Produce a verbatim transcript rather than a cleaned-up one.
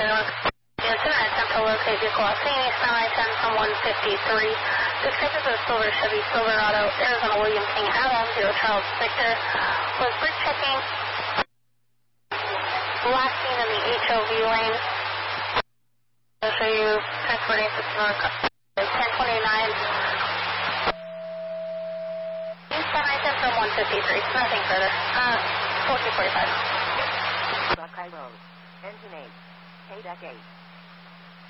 Yeah, two nine ten to locate vehicle at Phoenix, nine nine ten from one fifty-three. Description of silver Chevy Silverado, Arizona William King Adam, zero Charles Victor, was bridge checking, last seen in the H O V lane. I'll show you transporting system ten twenty-nine. nine nine ten from one fifty-three, nothing further. Uh, fourteen forty-five. Buckeye Road, engine eight, K deck eight.